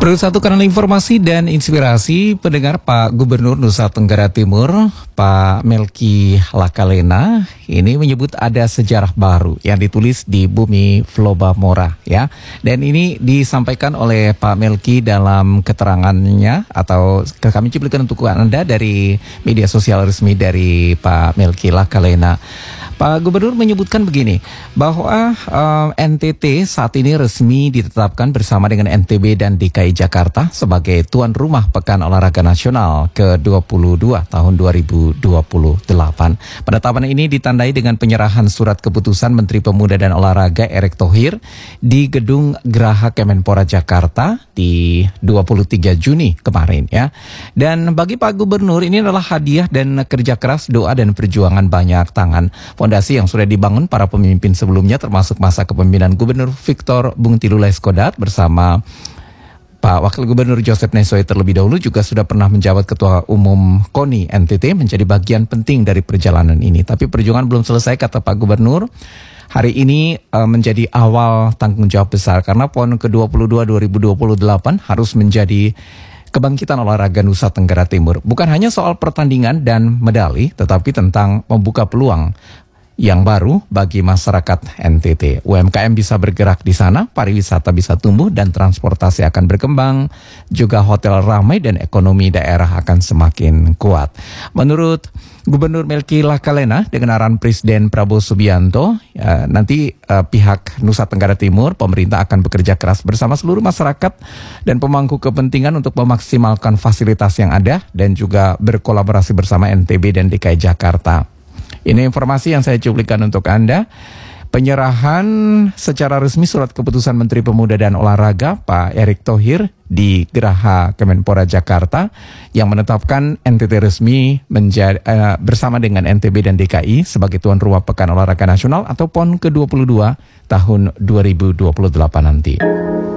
Perlu satu kanal informasi dan inspirasi pendengar. Pak Gubernur Nusa Tenggara Timur, Pak Melki Lakalena, ini menyebut ada sejarah baru yang ditulis di Bumi Flobamora ya. Dan ini disampaikan oleh Pak Melki dalam keterangannya atau kami cuplikan untuk Anda dari media sosial resmi dari Pak Melki Lakalena. Pak Gubernur menyebutkan begini, bahwa NTT saat ini resmi ditetapkan bersama dengan NTB dan DKI Jakarta sebagai tuan rumah Pekan Olahraga Nasional ke-22 tahun 2028. Penetapan ini ditandai dengan penyerahan surat keputusan Menteri Pemuda dan Olahraga Erick Thohir di Gedung Geraha Kemenpora Jakarta di 23 Juni kemarin ya. Dan bagi Pak Gubernur ini adalah hadiah dan kerja keras, doa dan perjuangan banyak tangan. Fondasi yang sudah dibangun para pemimpin sebelumnya termasuk masa kepemimpinan Gubernur Victor Bung Tilulai Skodat bersama Pak Wakil Gubernur Joseph Nesoe terlebih dahulu juga sudah pernah menjabat Ketua Umum KONI NTT, menjadi bagian penting dari perjalanan ini. Tapi perjuangan belum selesai, kata Pak Gubernur. Hari ini menjadi awal tanggung jawab besar karena PON ke-22 2028 harus menjadi kebangkitan olahraga Nusa Tenggara Timur. Bukan hanya soal pertandingan dan medali, tetapi tentang membuka peluang yang baru bagi masyarakat NTT. UMKM bisa bergerak di sana, pariwisata bisa tumbuh dan transportasi akan berkembang, juga hotel ramai dan ekonomi daerah akan semakin kuat. Menurut Gubernur Melki Lakalena dengan arahan Presiden Prabowo Subianto, nanti pihak Nusa Tenggara Timur, pemerintah akan bekerja keras bersama seluruh masyarakat dan pemangku kepentingan untuk memaksimalkan fasilitas yang ada dan juga berkolaborasi bersama NTB dan DKI Jakarta. Ini informasi yang saya cuplikan untuk Anda. Penyerahan secara resmi surat keputusan Menteri Pemuda dan Olahraga Pak Erick Thohir di Geraha Kemenpora Jakarta yang menetapkan NTT resmi bersama dengan NTB dan DKI sebagai tuan rumah Pekan Olahraga Nasional atau PON ke-22 tahun 2028 nanti.